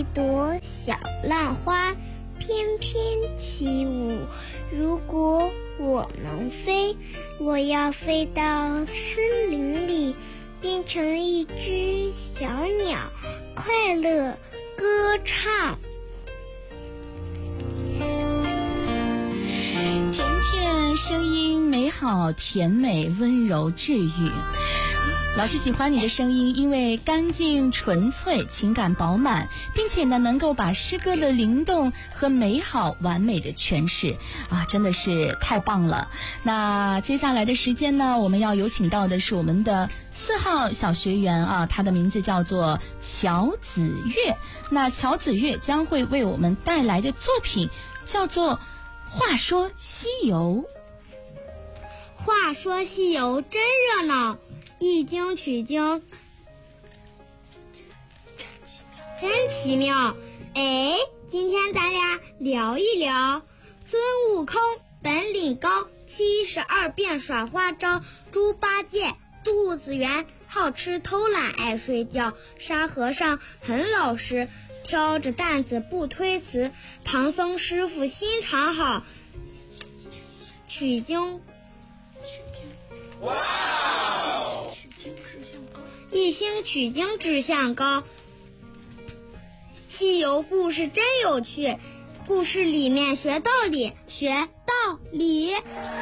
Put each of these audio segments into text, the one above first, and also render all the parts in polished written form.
一朵小浪花翩翩起舞。如果我能飞，我要飞到森林里，变成一只小鸟，快乐歌唱。 甜甜声音美好甜美温柔治愈。老师喜欢你的声音，因为干净纯粹，情感饱满，并且呢能够把诗歌的灵动和美好完美的诠释啊，真的是太棒了。那接下来的时间呢，我们要有请到的是我们的4号小学员啊，他的名字叫做乔子月。那乔子月将会为我们带来的作品叫做话说西游。 话说西游真热闹，一经取经真奇妙。哎，今天咱俩聊一聊。孙悟空本领高，72变耍花招，猪八戒肚子圆，好吃偷懒爱睡觉，沙和尚很老实，挑着担子不推辞，唐僧师傅心肠好，取经一心取经志向高。西游故事真有趣，故事里面学道理，学道理。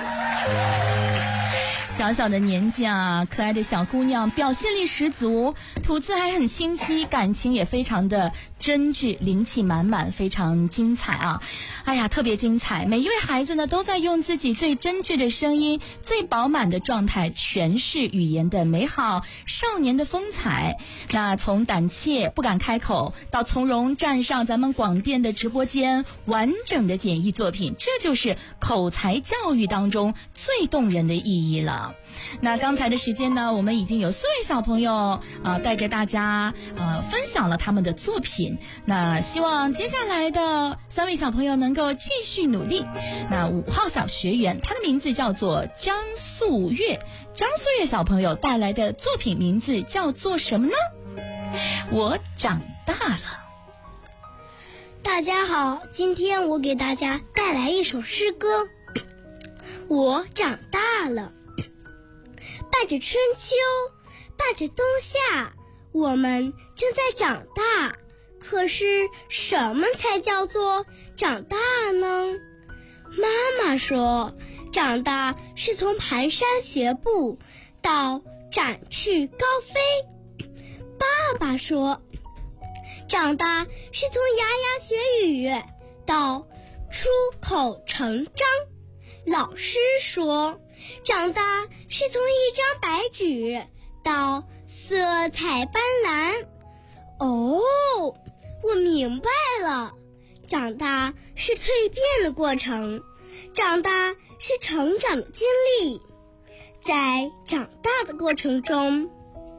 小小的年纪啊，可爱的小姑娘表现力十足，吐字还很清晰，感情也非常的真挚，灵气满满，非常精彩啊！哎呀，特别精彩！每一位孩子呢，都在用自己最真挚的声音、最饱满的状态诠释语言的美好、少年的风采。那从胆怯不敢开口，到从容站上咱们广电的直播间，完整的演绎作品，这就是口才教育当中最动人的意义了。那刚才的时间呢，我们已经有4位小朋友带着大家分享了他们的作品。那希望接下来的3位小朋友能够继续努力。那5号小学员，他的名字叫做张素月。张素月小朋友带来的作品名字叫做什么呢？我长大了。 大家好，今天我给大家带来一首诗歌。我长大了。伴着春秋，伴着冬夏，我们正在长大。可是什么才叫做长大呢？妈妈说，长大是从蹒跚学步到展翅高飞。爸爸说，长大是从牙牙学语到出口成章。老师说，长大是从一张白纸到色彩斑斓。哦，我明白了，长大是蜕变的过程，长大是成长的经历。在长大的过程中，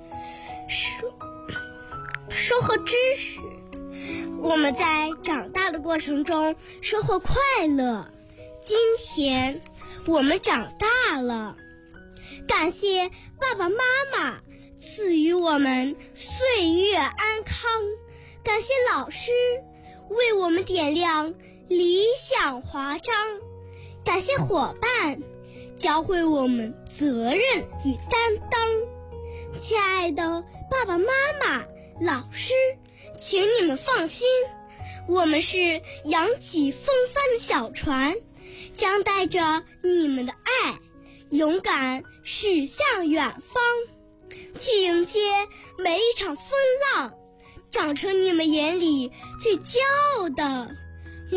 收获知识，我们在长大的过程中收获快乐。今天我们长大了，感谢爸爸妈妈赐予我们岁月安康，感谢老师为我们点亮理想华章，感谢伙伴教会我们责任与担当。亲爱的爸爸妈妈、老师，请你们放心，我们是扬起风帆的小船，将带着你们的爱，勇敢驶向远方，去迎接每一场风浪，长成你们眼里最骄傲的模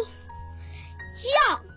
样。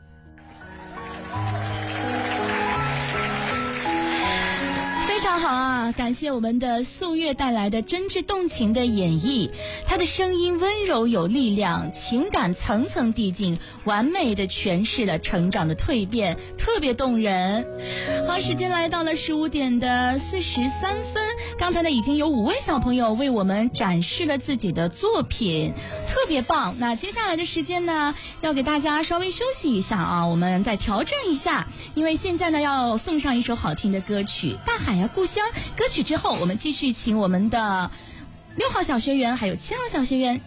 非常好啊，感谢我们的素月带来的真挚动情的演绎，她的声音温柔有力量，情感层层递进，完美的诠释了成长的蜕变，特别动人。好，时间来到了15点的43分，刚才呢已经有5位小朋友为我们展示了自己的作品，特别棒。那接下来的时间呢，要给大家稍微休息一下啊，我们再调整一下，因为现在呢要送上一首好听的歌曲《大海呀故乡》。歌曲之后，我们继续请我们的6号小学员还有7号小学员